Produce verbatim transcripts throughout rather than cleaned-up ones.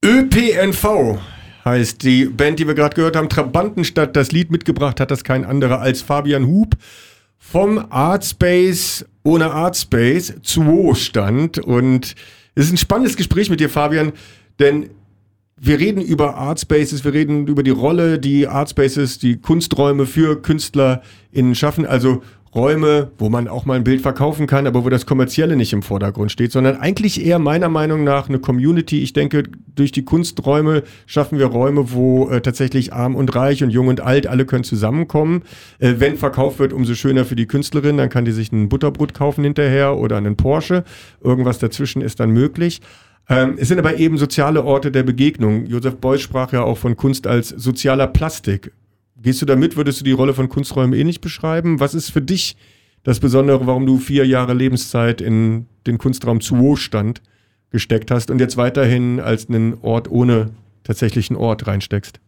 Ö P N V heißt die Band, die wir gerade gehört haben. Trabantenstadt, das Lied mitgebracht hat das kein anderer als Fabian Hub vom Artspace ohne Artspace zu stand. Und es ist ein spannendes Gespräch mit dir, Fabian, denn wir reden über Artspaces, wir reden über die Rolle, die Artspaces, die Kunsträume für KünstlerInnen schaffen, also Räume, wo man auch mal ein Bild verkaufen kann, aber wo das Kommerzielle nicht im Vordergrund steht, sondern eigentlich eher meiner Meinung nach eine Community. Ich denke, durch die Kunsträume schaffen wir Räume, wo äh, tatsächlich arm und reich und jung und alt, alle können zusammenkommen. Äh, wenn verkauft wird, umso schöner für die Künstlerin, dann kann die sich ein Butterbrot kaufen hinterher oder einen Porsche. Irgendwas dazwischen ist dann möglich. Ähm, es sind aber eben soziale Orte der Begegnung. Josef Beuys sprach ja auch von Kunst als sozialer Plastik. Gehst du damit, würdest du die Rolle von Kunsträumen ähnlich beschreiben? Was ist für dich das Besondere, warum du vier Jahre Lebenszeit in den Kunstraum Zuostand gesteckt hast und jetzt weiterhin als einen Ort ohne tatsächlichen Ort reinsteckst?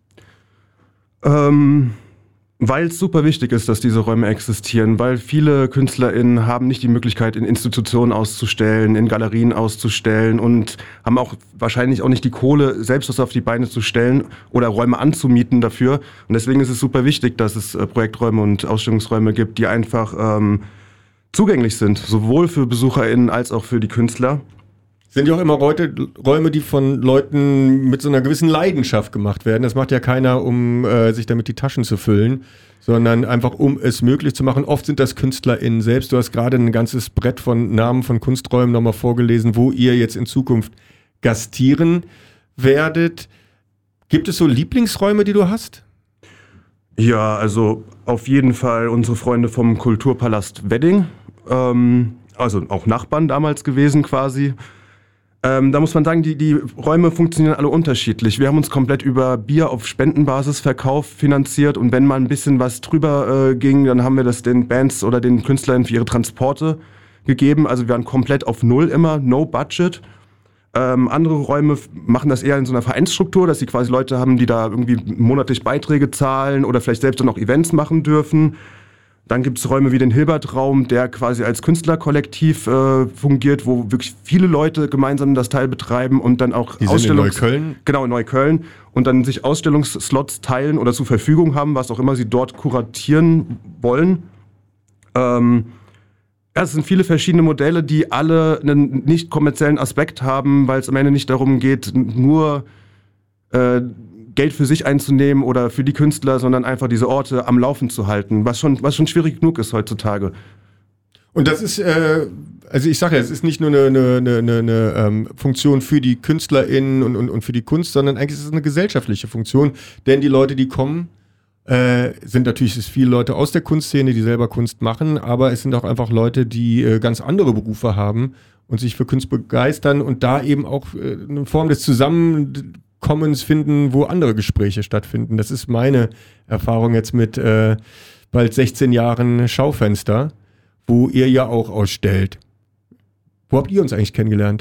Ähm, weil es super wichtig ist, dass diese Räume existieren, weil viele KünstlerInnen haben nicht die Möglichkeit, in Institutionen auszustellen, in Galerien auszustellen und haben auch wahrscheinlich auch nicht die Kohle, selbst was auf die Beine zu stellen oder Räume anzumieten dafür. Und deswegen ist es super wichtig, dass es äh, Projekträume und Ausstellungsräume gibt, die einfach ähm, zugänglich sind, sowohl für BesucherInnen als auch für die Künstler. Sind ja auch immer Leute, Räume, die von Leuten mit so einer gewissen Leidenschaft gemacht werden. Das macht ja keiner, um äh, sich damit die Taschen zu füllen, sondern einfach, um es möglich zu machen. Oft sind das KünstlerInnen selbst. Du hast gerade ein ganzes Brett von Namen von Kunsträumen nochmal vorgelesen, wo ihr jetzt in Zukunft gastieren werdet. Gibt es so Lieblingsräume, die du hast? Ja, also auf jeden Fall unsere Freunde vom Kulturpalast Wedding. Ähm, also auch Nachbarn damals gewesen quasi. Ähm, da muss man sagen, die, die Räume funktionieren alle unterschiedlich. Wir haben uns komplett über Bier auf Spendenbasis verkauft, finanziert und wenn mal ein bisschen was drüber äh, ging, dann haben wir das den Bands oder den Künstlern für ihre Transporte gegeben. Also wir waren komplett auf Null immer, no budget. Ähm, andere Räume f- machen das eher in so einer Vereinsstruktur, dass sie quasi Leute haben, die da irgendwie monatlich Beiträge zahlen oder vielleicht selbst dann auch Events machen dürfen. Dann gibt es Räume wie den Hilbert-Raum, der quasi als Künstlerkollektiv äh, fungiert, wo wirklich viele Leute gemeinsam das Teil betreiben und dann auch Die sind Ausstellungs- in Neukölln? Genau, in Neukölln. Und dann sich Ausstellungsslots teilen oder zur Verfügung haben, was auch immer sie dort kuratieren wollen. Ähm, ja, es sind viele verschiedene Modelle, die alle einen nicht kommerziellen Aspekt haben, weil es am Ende nicht darum geht, nur äh, Geld für sich einzunehmen oder für die Künstler, sondern einfach diese Orte am Laufen zu halten, was schon, was schon schwierig genug ist heutzutage. Und das ist, äh, also ich sage ja, es ist nicht nur eine, eine, eine, eine ähm, Funktion für die KünstlerInnen und, und, und für die Kunst, sondern eigentlich ist es eine gesellschaftliche Funktion, denn die Leute, die kommen, äh, sind natürlich es viele Leute aus der Kunstszene, die selber Kunst machen, aber es sind auch einfach Leute, die äh, ganz andere Berufe haben und sich für Kunst begeistern und da eben auch äh, eine Form des Zusammenkommens finden, wo andere Gespräche stattfinden. Das ist meine Erfahrung jetzt mit äh, bald sechzehn Jahren Schaufenster, wo ihr ja auch ausstellt. Wo habt ihr uns eigentlich kennengelernt?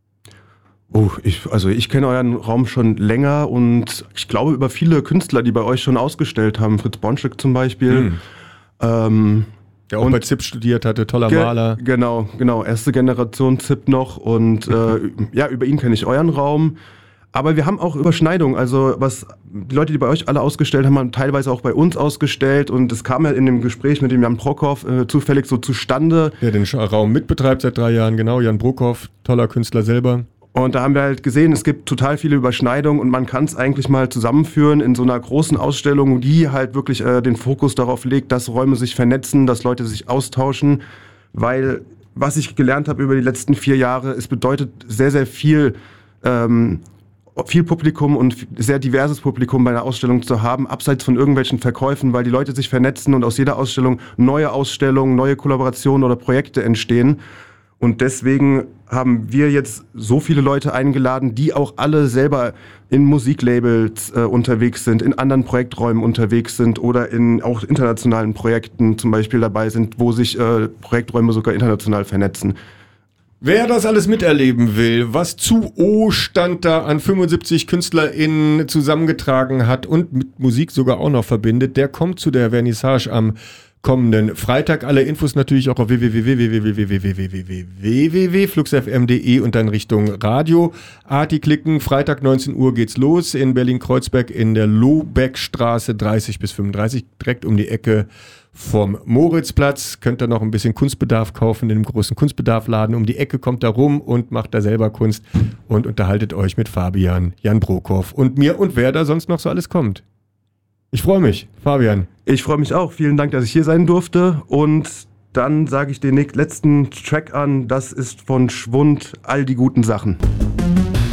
Oh, ich, also ich kenne euren Raum schon länger und ich glaube über viele Künstler, die bei euch schon ausgestellt haben. Fritz Bonschek zum Beispiel. Hm. Ähm, Der auch und bei Z I P studiert hatte, toller ge- Maler. Genau, genau. Erste Generation Z I P noch und äh, ja, über ihn kenne ich euren Raum. Aber wir haben auch Überschneidungen. Also was die Leute, die bei euch alle ausgestellt haben, haben teilweise auch bei uns ausgestellt und es kam ja in dem Gespräch mit dem Jan Brockhoff äh, zufällig so zustande. Der den Raum mitbetreibt seit drei Jahren, genau. Jan Brockhoff, toller Künstler selber. Und da haben wir halt gesehen, es gibt total viele Überschneidungen und man kann es eigentlich mal zusammenführen in so einer großen Ausstellung, die halt wirklich äh, den Fokus darauf legt, dass Räume sich vernetzen, dass Leute sich austauschen, weil was ich gelernt habe über die letzten vier Jahre, es bedeutet sehr, sehr viel, ähm, viel Publikum und sehr diverses Publikum bei einer Ausstellung zu haben, abseits von irgendwelchen Verkäufen, weil die Leute sich vernetzen und aus jeder Ausstellung neue Ausstellungen, neue Kollaborationen oder Projekte entstehen. Und deswegen haben wir jetzt so viele Leute eingeladen, die auch alle selber in Musiklabels äh, unterwegs sind, in anderen Projekträumen unterwegs sind oder in auch internationalen Projekten zum Beispiel dabei sind, wo sich äh, Projekträume sogar international vernetzen. Wer das alles miterleben will, was zu O-Stand da an fünfundsiebzig KünstlerInnen zusammengetragen hat und mit Musik sogar auch noch verbindet, der kommt zu der Vernissage am kommenden Freitag. Alle Infos natürlich auch auf w w w punkt flux f m punkt d e und dann Richtung Radio. Arti klicken, Freitag neunzehn Uhr geht's los in Berlin-Kreuzberg in der Lohbeckstraße dreißig bis fünfunddreißig, direkt um die Ecke vom Moritzplatz. Könnt ihr noch ein bisschen Kunstbedarf kaufen in dem großen Kunstbedarfladen. Um die Ecke kommt da rum und macht da selber Kunst und unterhaltet euch mit Fabian, Jan Brokow und mir und wer da sonst noch so alles kommt. Ich freue mich, Fabian. Ich freue mich auch. Vielen Dank, dass ich hier sein durfte. Und dann sage ich den letzten Track an. Das ist von Schwund, all die guten Sachen.